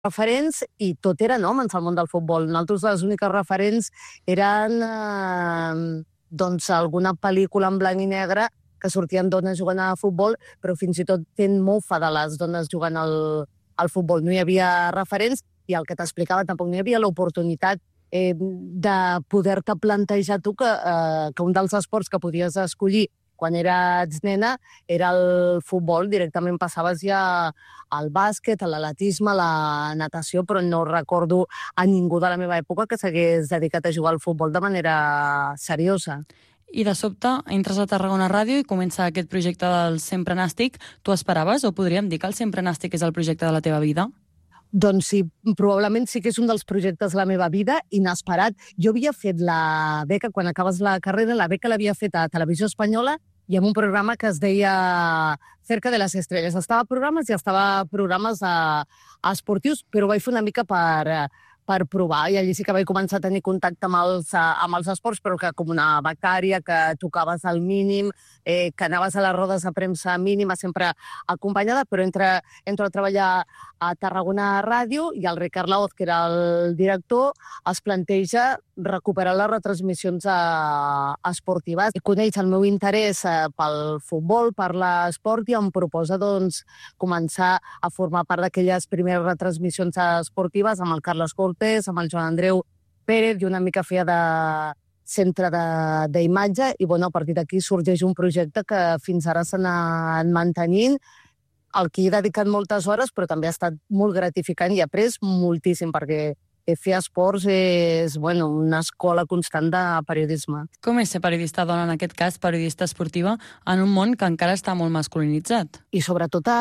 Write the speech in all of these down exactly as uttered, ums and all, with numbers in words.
referents i tot eren homes al món del futbol. Nosaltres les úniques referents eren eh, doncs alguna pel·lícula en blanc i negre que sortien dones jugant a futbol, però fins i tot fent mofa de les dones jugant al, al futbol. No hi havia referents i el que t'explicava tampoc no hi havia l'oportunitat eh, de poder-te plantejar tu que, eh, que un dels esports que podies escollir quan eres nena era el futbol, directament passaves ja al bàsquet, a l'atletisme, a la natació, però no recordo a ningú de la meva època que s'hagués dedicat a jugar al futbol de manera seriosa. I de sobte entres a Tarragona Ràdio i comença aquest projecte del Sempre Nàstic. Tu esperaves o podríem dir que el Sempre Nàstic és el projecte de la teva vida? Doncs sí, probablement sí que és un dels projectes de la meva vida, inesperat. Jo havia fet la beca, quan acabes la carrera, la beca l'havia fet a Televisió Espanyola i en un programa que es deia Cerca de les Estrelles. Estava a programes i estava a programes a, a esportius, però ho vaig fer una mica per, per provar, i allí sí que vaig començar a tenir contacte amb els, amb els esports, però que com una becària, que tocaves al mínim, eh, que anaves a les rodes de premsa mínima, sempre acompanyada, però entre, entre a treballar a Tarragona Ràdio i el Ricard Laoz, que era el director, es planteja recuperar les retransmissions a, a esportives. I coneix el meu interès eh, pel futbol, per l'esport, i em proposa doncs, començar a formar part d'aquelles primeres retransmissions esportives amb el Carles Cortés, amb el Joan Andreu Pérez, i una mica feia de centre d'imatge, i bueno, a partir d'aquí sorgeix un projecte que fins ara s'ha anat mantenint, al que he dedicat moltes hores, però també ha estat molt gratificant i he après moltíssim, perquè fer esports és bueno, una escola constant de periodisme. Com és ser periodista dona, en aquest cas periodista esportiva, en un món que encara està molt masculinitzat? I sobretot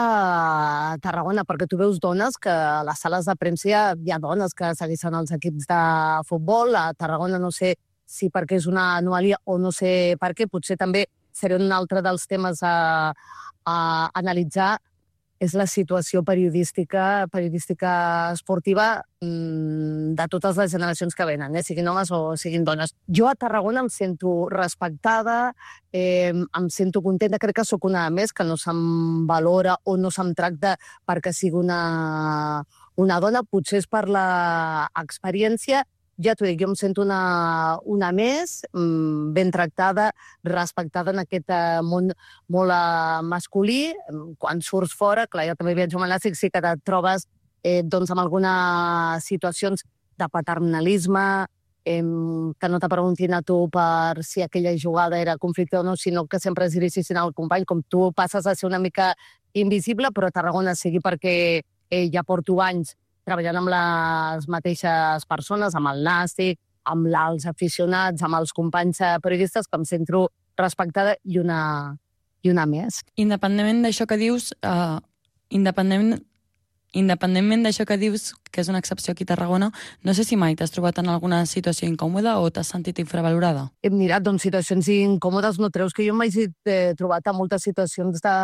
a Tarragona, perquè tu veus dones que a les sales de premsa hi ha, hi ha dones que segueixen els equips de futbol. A Tarragona no sé si perquè és una anomalia o no sé per què, potser també seria un altre dels temes a, a analitzar, és la situació periodística, periodística esportiva mmm, de totes les generacions que venen, eh? Siguin homes o siguin dones. Jo a Tarragona em sento respectada, eh, em sento contenta, crec que sóc una més, que no se'm valora o no se'm tracta perquè sigui una, una dona, potser és per l'experiència. Ja t'ho dic, jo em sento una, una més, ben tractada, respectada en aquest món molt masculí. Quan surts fora, clar, jo també viatjo amb el Nàstic, sí que et trobes eh, doncs, amb algunes situacions de paternalisme, eh, que no te preguntin a tu per si aquella jugada era conflicte o no, sinó que sempre es dirigissin al company, com tu passes a ser una mica invisible, però a Tarragona sigui perquè eh, ja porto anys treballant amb les mateixes persones, amb el Nàstic, amb els aficionats, amb els companys periodistes, que em sento respectada i una, i una més. Independentment d'això que dius, uh, independentment, independentment d'això que dius, que és una excepció aquí a Tarragona, no sé si mai t'has trobat en alguna situació incòmoda o t'has sentit infravalorada? Hem mirat, doncs, situacions incòmodes, no treus que jo m'he trobat en moltes situacions de,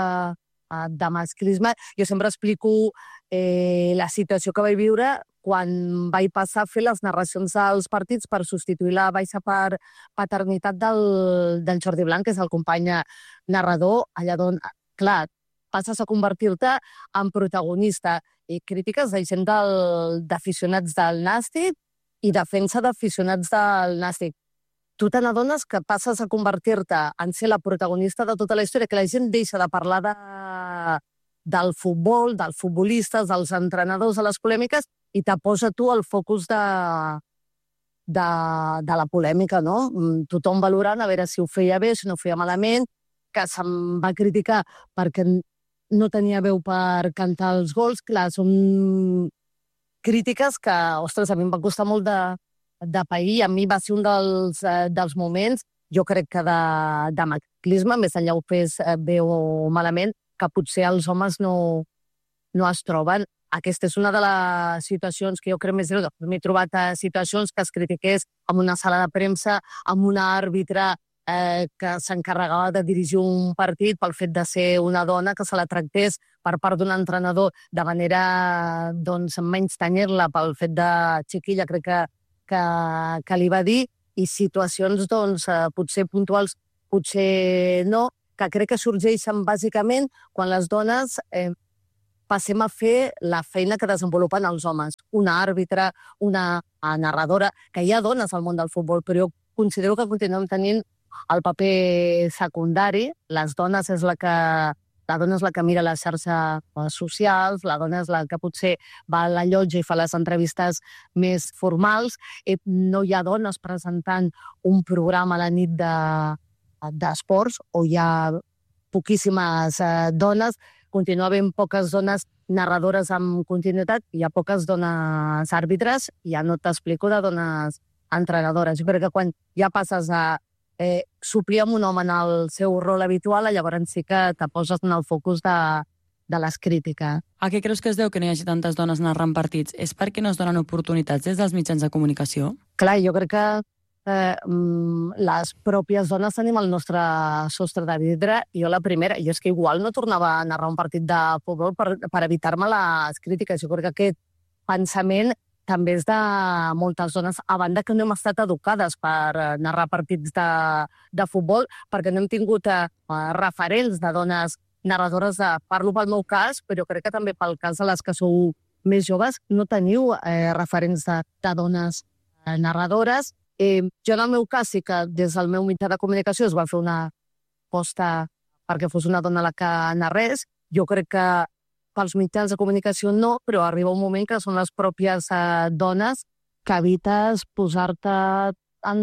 de masclisme. Jo sempre explico eh, la situació que vaig viure quan vaig passar a fer les narracions dels partits per substituir la baixa per paternitat del, del Jordi Blanc, que és el company narrador, allà d'on, clar, passes a convertir-te en protagonista, i crítiques de gent d'aficionats del, del Nàstic i defensa d'aficionats del Nàstic. Tu te n'adones que passes a convertir-te en ser la protagonista de tota la història, que la gent deixa de parlar de, del futbol, dels futbolistes, dels entrenadors, de les polèmiques, i te posa tu el focus de, de, de la polèmica, no? Tothom valorant a veure si ho feia bé, si no ho feia malament, que se'm va criticar perquè no tenia veu per cantar els gols. Clar, són crítiques que, ostres, a mi em va costar molt de, de pair. A mi va ser un dels, eh, dels moments, jo crec que de, de masclisme, més enllà ho fes bé o malament, que potser els homes no, no es troben. Aquesta és una de les situacions que jo crec més greu. M'he trobat a situacions que es critiqués en una sala de premsa, amb una àrbitre eh, que s'encarregava de dirigir un partit pel fet de ser una dona, que se la tractés per part d'un entrenador de manera, doncs, menys tenir-la pel fet de xiquilla, crec que, que, que li va dir, i situacions, doncs, eh, potser puntuals, potser no, que crec que sorgeixen bàsicament quan les dones eh, passem a fer la feina que desenvolupen els homes. Una àrbitre, una narradora, que hi ha dones al món del futbol, però jo considero que continuem tenint el paper secundari. Les dones és la que La dona és la que mira les xarxes socials, la dona és la que potser va a la llotja i fa les entrevistes més formals. No hi ha dones presentant un programa a la nit d'esports, o hi ha poquíssimes dones. Continua havent poques dones narradores amb continuïtat, hi ha poques dones àrbitres, ja no t'explico de dones entrenadores. Jo crec que quan ja passes a Eh, suplir amb un home en el seu rol habitual, llavors sí que te poses en el focus de, de les crítiques. A què creus que es deu que no hi hagi tantes dones narrant partits? És perquè no es donen oportunitats des dels mitjans de comunicació? Clar, jo crec que eh, les pròpies dones tenim el nostre sostre de vidre. Jo la primera, jo és que igual no tornava a narrar un partit de futbol per, per evitar-me les crítiques. Jo crec que aquest pensament també és de moltes dones, a banda que no hem estat educades per narrar partits de, de futbol, perquè no hem tingut eh, referents de dones narradores. De, parlo pel meu cas, però crec que també pel cas de les que sou més joves, no teniu eh, referents de, de dones eh, narradores. Eh, jo, en el meu cas, sí que des del meu mitjà de comunicació es va fer una aposta perquè fos una dona la que narrés. Jo crec que pels mitjans de comunicació no, però arriba un moment que són les pròpies eh, dones que evites posar-te en,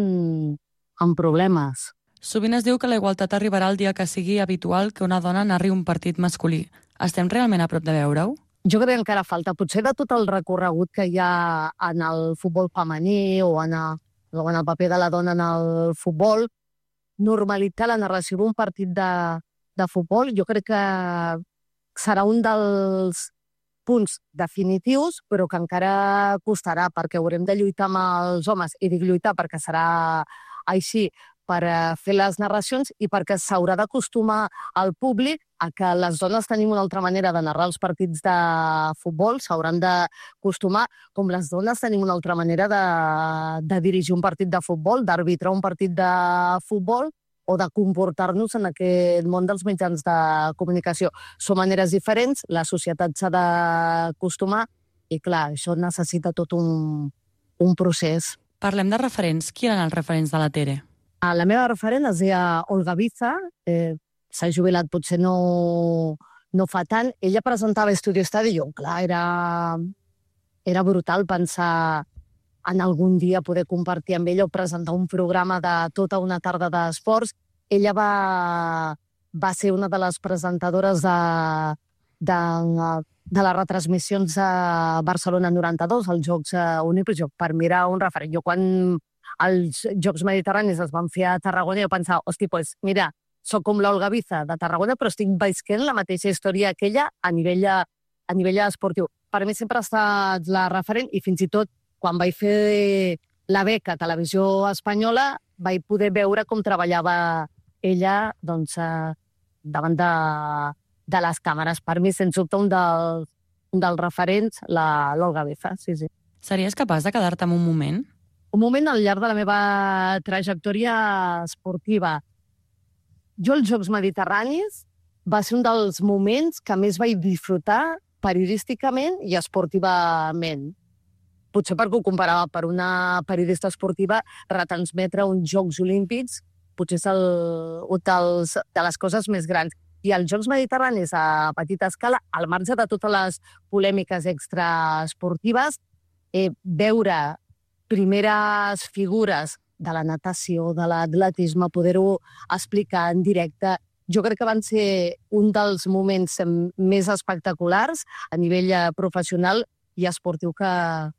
en problemes. Sovint es diu que la igualtat arribarà el dia que sigui habitual que una dona narri un partit masculí. Estem realment a prop de veure-ho? Jo crec que encara falta. Potser de tot el recorregut que hi ha en el futbol femení o en el, o en el paper de la dona en el futbol, normalitzar la narració d'un partit de, de futbol, jo crec que serà un dels punts definitius, però que encara costarà, perquè haurem de lluitar amb els homes, i dic lluitar perquè serà així, per fer les narracions i perquè s'haurà d'acostumar al públic a que les dones tenim una altra manera de narrar els partits de futbol, s'hauran d'acostumar, com les dones tenim una altra manera de, de dirigir un partit de futbol, d'arbitrar un partit de futbol, o de comportar-nos en aquest món dels mitjans de comunicació. Són maneres diferents, la societat s'ha d'acostumar i, clar, això necessita tot un, un procés. Parlem de referents. Qui eren els referents de la Tere? La meva referent es deia Olga Biza, eh, s'ha jubilat potser no, no fa tant. Ella presentava Estudio Estadi i jo, clar, era, era brutal pensar en algun dia poder compartir amb ella o presentar un programa de tota una tarda d'esports. Ella va, va ser una de les presentadores de, de, de les retransmissions de Barcelona noranta-dos, als Jocs Olímpics, per mirar un referent. Jo, quan els Jocs Mediterranis es van fer a Tarragona, jo pensava, hosti, pues, mira, soc com l'Olga Biza de Tarragona, però estic visquent la mateixa història que ella a nivell, a nivell esportiu. Per mi sempre ha estat la referent i fins i tot quan vaig fer la beca a Televisió Espanyola, vaig poder veure com treballava ella doncs, eh, davant de, de les càmeres. Per mi, sens dubte, un dels, un dels referents, l'Olga Biza. Sí, sí. Series capaç de quedar-te en un moment? Un moment al llarg de la meva trajectòria esportiva. Jo, els Jocs Mediterranis, va ser un dels moments que més vaig disfrutar periodísticament i esportivament. Potser perquè ho comparava per una periodista esportiva, retransmetre uns Jocs Olímpics potser és el, un dels, de les coses més grans. I els Jocs Mediterranis a petita escala, al marge de totes les polèmiques extraesportives, eh, veure primeres figures de la natació, de l'atletisme, poder-ho explicar en directe, jo crec que van ser un dels moments més espectaculars a nivell professional i esportiu que,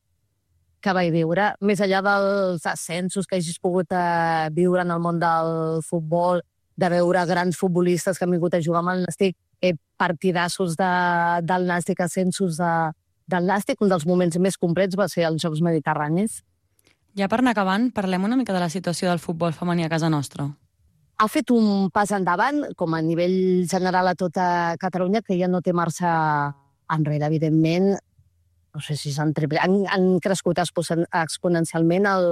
que vaig viure. Més enllà dels ascensos que hagis pogut eh, viure en el món del futbol, de veure grans futbolistes que han vingut a jugar amb el Nàstic, eh, partidassos de, del Nàstic, ascensos de, del Nàstic, un dels moments més complets va ser els Jocs Mediterranis. Ja per anar acabant, parlem una mica de la situació del futbol femení a casa nostra. Ha fet un pas endavant, com a nivell general a tota Catalunya, que ja no té marxa enrere, evidentment. No sé si s'han triplicat. Han, han crescut exponencialment el,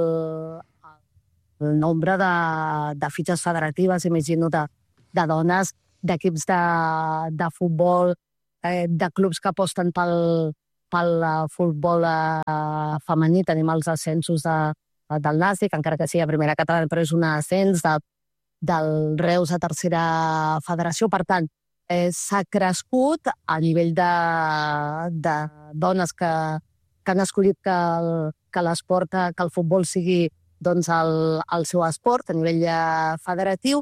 el nombre de, de fitxes federatives, imagino, de, de dones, d'equips de, de futbol eh, de clubs que aposten pel, pel uh, futbol uh, femení. Tenim els ascensos de, del Nàstic, encara que sigui a primera catalana, però és un ascens de, del Reus a tercera federació. Per tant, eh, s'ha crescut a nivell de, de dones que, que han escollit que, el, que l'esport, que el futbol sigui doncs, el, el seu esport a nivell eh, federatiu,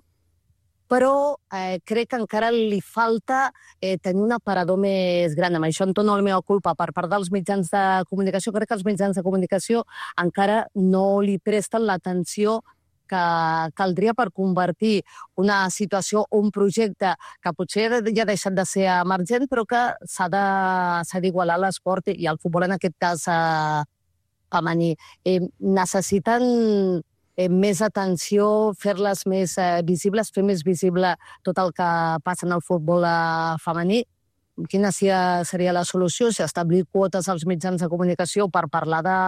però eh, crec que encara li falta eh, tenir un aparador més gran. Amb això em dono la meva culpa per part dels mitjans de comunicació. Crec que els mitjans de comunicació encara no li presten l'atenció que caldria per convertir una situació o un projecte que potser ja ha deixat de ser emergent, però que s'ha d'igualar a l'esport i al futbol, en aquest cas eh, femení. Eh, necessiten eh, més atenció, fer-les més eh, visibles, fer més visible tot el que passa en el futbol eh, femení. Quina seria la solució? Si establir quotes als mitjans de comunicació per parlar de,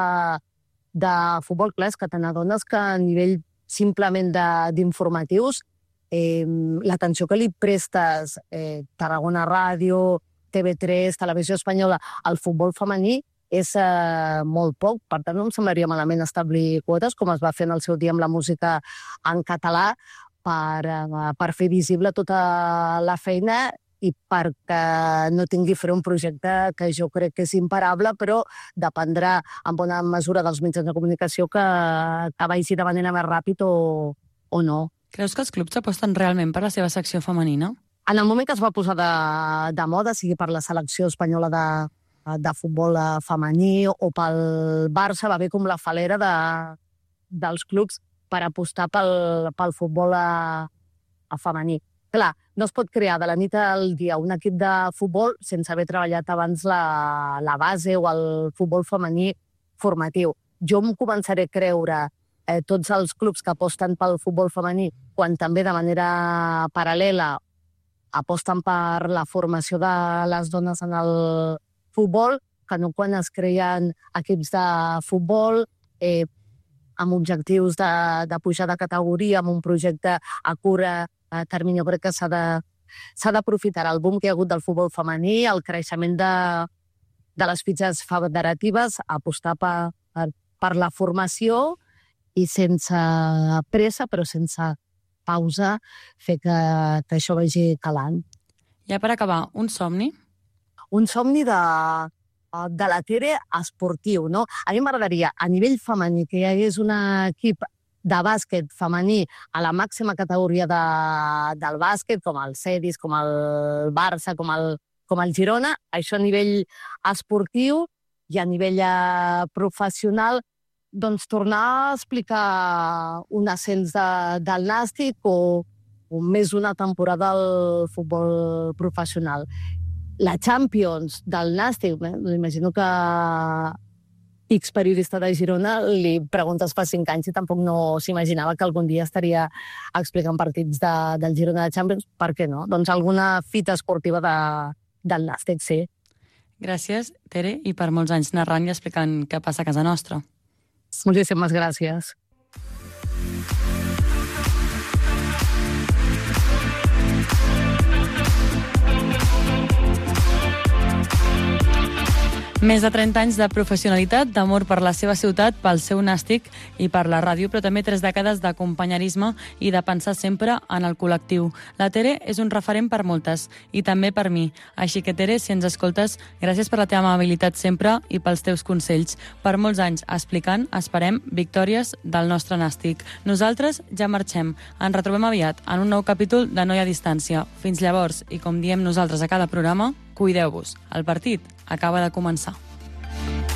de futbol. Clar, és que te n'adones que a nivell simplement d'informatius, eh, l'atenció que li prestes eh, Tarragona Ràdio, T V tres, Televisió Espanyola, al futbol femení és eh, molt poc. Per tant, no em semblaria malament establir quotes, com es va fer en el seu dia amb la música en català, per, eh, per fer visible tota la feina i perquè no tingui fer un projecte que jo crec que és imparable, però dependrà en bona mesura dels mitjans de comunicació que, que vagi de manera més ràpid o, o no. Creus que els clubs aposten realment per la seva secció femenina? En el moment que es va posar de, de moda, sigui per la selecció espanyola de, de futbol femení o pel Barça, va haver com la falera de, dels clubs per apostar pel, pel futbol a, a femení. Clar, no es pot crear de la nit al dia un equip de futbol sense haver treballat abans la, la base o el futbol femení formatiu. Jo em començaré a creure eh, tots els clubs que aposten pel futbol femení quan també de manera paral·lela aposten per la formació de les dones en el futbol, que no quan es creen equips de futbol eh, amb objectius de, de pujar de categoria, amb un projecte a cura a termini. Jo crec que s'ha de, s'ha d'aprofitar el boom que hi ha hagut del futbol femení, el creixement de, de les fitxes federatives, apostar per, per, per la formació i sense pressa, però sense pausa, fer que, que això vagi calant. Ja per acabar, un somni? Un somni de, de la Tere esportiu, no? A mi m'agradaria, a nivell femení, que hi hagués un equip de bàsquet femení a la màxima categoria de, del bàsquet, com el Cedis, com el Barça, com el, com el Girona. Això a nivell esportiu i a nivell eh, professional, doncs tornar a explicar un ascens de, del Nàstic o, o més una temporada al futbol professional. La Champions del Nàstic, eh? Imagino que X periodista de Girona li preguntes fa cinc anys i tampoc no s'imaginava que algun dia estaria explicant partits de, del Girona de Champions. Per què no? Doncs alguna fita esportiva de, del Nàstic, sí. Gràcies, Tere, i per molts anys narrant i explicant què passa a casa nostra. Moltíssimes gràcies. Més de trenta anys de professionalitat, d'amor per la seva ciutat, pel seu Nàstic i per la ràdio, però també tres dècades de companyerisme i de pensar sempre en el col·lectiu. La Tere és un referent per moltes, i també per mi. Així que, Tere, si ens escoltes, gràcies per la teva amabilitat sempre i pels teus consells. Per molts anys explicant, esperem, victòries del nostre Nàstic. Nosaltres ja marxem. Ens retrobem aviat en un nou capítol de No hi ha distància. Fins llavors, i com diem nosaltres a cada programa, cuideu-vos. El partit acaba de començar.